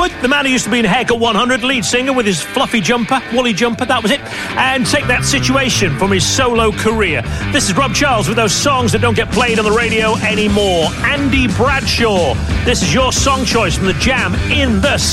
Wood, the man who used to be in Haircut 100, lead singer with his fluffy jumper, woolly jumper, that was it. And Take That Situation from his solo career. This is Rob Charles with those songs that don't get played on the radio anymore. Andy Bradshaw, this is your song choice from the Jam in the